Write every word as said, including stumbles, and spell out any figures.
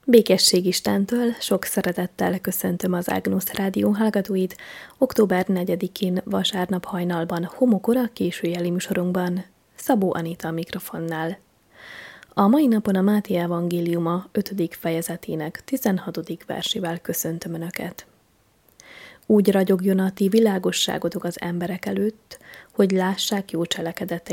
Békesség Istentől, sok szeretettel köszöntöm az Ágnusz Rádió hallgatóit október negyedikén vasárnap hajnalban homokora későjeli műsorunkban. Szabó Anita a mikrofonnál. A mai napon a Máté evangéliuma ötödik fejezetének tizenhatodik versével köszöntöm Önöket. Úgy ragyogjon a ti világosságotok az emberek előtt, hogy lássák jó cselekedeteitek,